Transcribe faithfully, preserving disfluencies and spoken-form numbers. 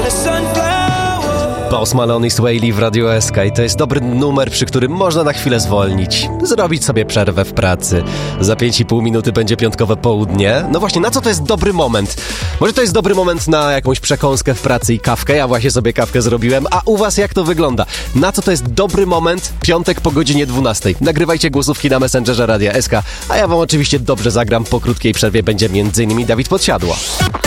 Post Malone i Sway w Radio S K i to jest dobry numer, przy którym można na chwilę zwolnić, zrobić sobie przerwę w pracy. Za pięć i pół minuty będzie piątkowe południe. No właśnie, na co to jest dobry moment? Może to jest dobry moment na jakąś przekąskę w pracy i kawkę? Ja właśnie sobie kawkę zrobiłem, a u was jak to wygląda? Na co to jest dobry moment? Piątek po godzinie dwunastej. Nagrywajcie głosówki na Messengerze Radia S K, a ja wam oczywiście dobrze zagram. Po krótkiej przerwie będzie między innymi Dawid Podsiadło.